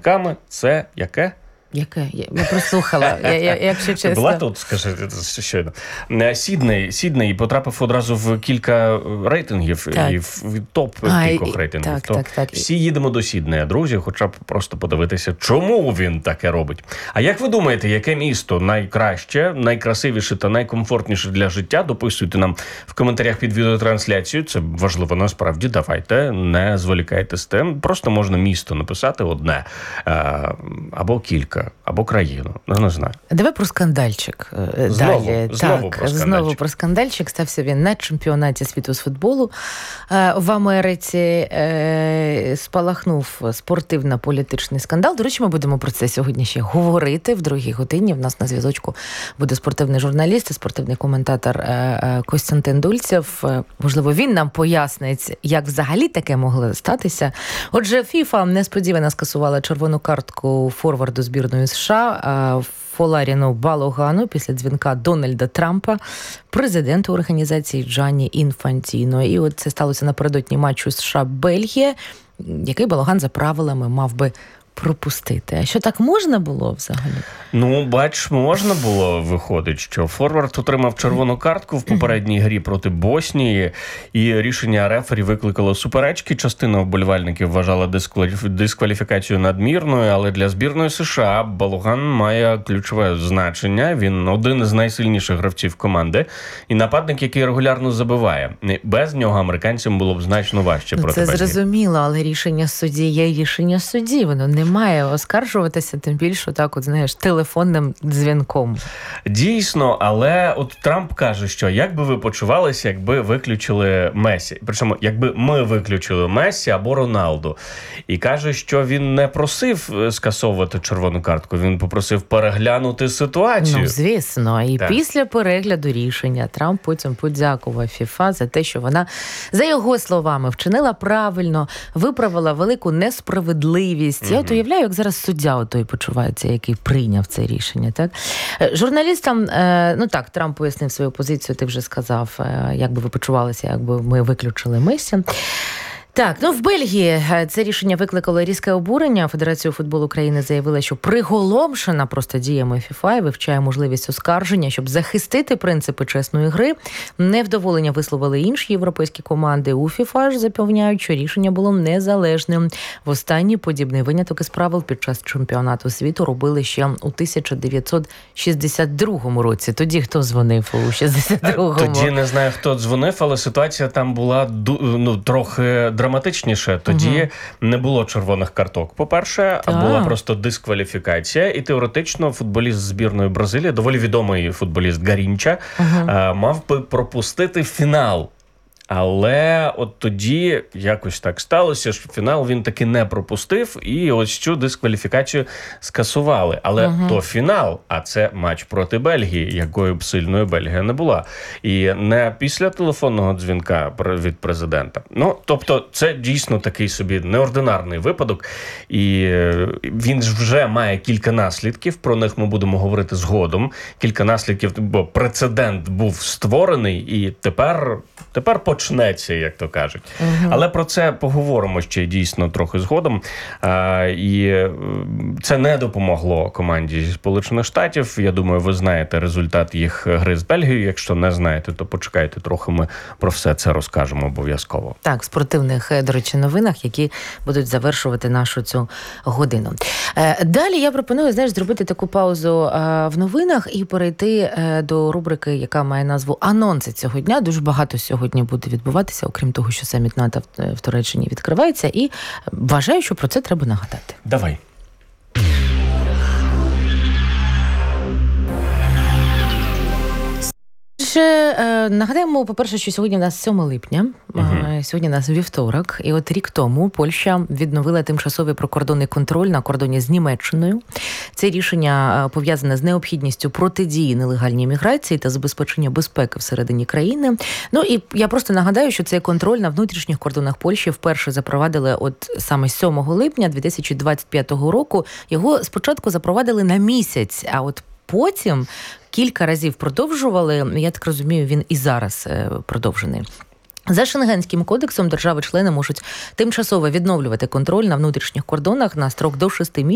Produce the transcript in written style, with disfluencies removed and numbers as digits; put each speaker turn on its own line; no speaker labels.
чоловіками. Це яке?
Яке? Я прослухала, якщо чесно.
Була тут, скажи, щойно. Сідней потрапив одразу в кілька рейтингів, і в топ кількох рейтингів.
Так.
Всі їдемо до Сіднея, друзі, хоча б просто подивитися, чому він таке робить. А як ви думаєте, яке місто найкраще, найкрасивіше та найкомфортніше для життя? Дописуйте нам в коментарях під відеотрансляцією. Це важливо насправді. Давайте, не зволікайте з тим. Просто можна місто написати одне або кілька. Або країну. Не знаю.
Давай про скандальчик. Знову про скандальчик. Стався він на чемпіонаті світу з футболу. В Америці спалахнув спортивно-політичний скандал. До речі, ми будемо про це сьогодні ще говорити в другій годині. В нас на зв'язочку буде спортивний журналіст і спортивний коментатор Костянтин Дульцев. Можливо, він нам пояснить, як взагалі таке могло статися. Отже, ФІФА несподівано скасувала червону картку форварду збірної США Фоларіну Балогану після дзвінка Дональда Трампа, президенту організації Джанні Інфантіно. І от це сталося напередодні матчу США-Бельгія, який Балоган за правилами мав би пропустити. А що, так можна було взагалі?
Бач, можна було, виходить, що форвард отримав червону картку в попередній грі проти Боснії, і рішення рефері викликало суперечки. Частина вболівальників вважала дискваліфікацію надмірною, але для збірної США Балоган має ключове значення. Він один з найсильніших гравців команди і нападник, який регулярно забиває. Без нього американцям було б значно важче проти Бельгії.
Це зрозуміло, але рішення судді є рішення судді. Воно не має оскаржуватися, тим більше так, телефонним дзвінком.
Дійсно, але от Трамп каже, що як би ви почувалися, якби виключили Месі. Причому, якби ми виключили Месі або Роналду. І каже, що він не просив скасовувати червону картку, він попросив переглянути ситуацію.
Звісно. І після перегляду рішення Трамп потім подякував ФІФА за те, що вона, за його словами, вчинила правильно, виправила велику несправедливість. Я уявляю, як зараз суддя той почувається, який прийняв це рішення. Так? Журналістам, Трамп пояснив свою позицію, ти вже сказав, як би ви почувалися, якби ми виключили Месі. Так, в Бельгії це рішення викликало різке обурення. Федерація футболу України заявила, що приголомшена просто діями ФІФА і вивчає можливість оскарження, щоб захистити принципи чесної гри. Невдоволення висловили інші європейські команди. У ФІФА ж запевняють, що рішення було незалежним. Востанній подібний виняток із правил під час чемпіонату світу робили ще у 1962 році. Тоді хто дзвонив у 62-му?
Тоді не знаю, хто дзвонив, але ситуація там була трохи драматичніше. Тоді не було червоних карток, по-перше, а була просто дискваліфікація. І теоретично футболіст збірної Бразилії, доволі відомий футболіст Гарінча, мав би пропустити фінал. Але от тоді якось так сталося, що фінал він таки не пропустив, і ось цю дискваліфікацію скасували. Але то фінал, а це матч проти Бельгії, якою б сильною Бельгія не була. І не після телефонного дзвінка від президента. Тобто це дійсно такий собі неординарний випадок, і він вже має кілька наслідків, про них ми будемо говорити згодом. Кілька наслідків, бо прецедент був створений, і тепер почнеться, як то кажуть. Але про це поговоримо ще дійсно трохи згодом. І це не допомогло команді зі Сполучених Штатів. Я думаю, ви знаєте результат їх гри з Бельгією. Якщо не знаєте, то почекайте трохи, ми про все це розкажемо обов'язково.
Так, в спортивних, до речі, новинах, які будуть завершувати нашу цю годину. Далі я пропоную, зробити таку паузу в новинах і перейти до рубрики, яка має назву «Анонси цього дня». Дуже багато сьогодні буде відбуватися, окрім того, що саміт НАТО в Туреччині відкривається, і вважаю, що про це треба нагадати.
Давай.
Нагадаємо, по-перше, що сьогодні у нас 7 липня, сьогодні у нас вівторок, і от рік тому Польща відновила тимчасовий прикордонний контроль на кордоні з Німеччиною. Це рішення пов'язане з необхідністю протидії нелегальній міграції та забезпечення безпеки всередині країни. І я просто нагадаю, що цей контроль на внутрішніх кордонах Польщі вперше запровадили от саме 7 липня 2025 року. Його спочатку запровадили на місяць, а от потім кілька разів продовжували. Я так розумію, він і зараз продовжений. За Шенгенським кодексом держави-члени можуть тимчасово відновлювати контроль на внутрішніх кордонах на строк до 6 місяців.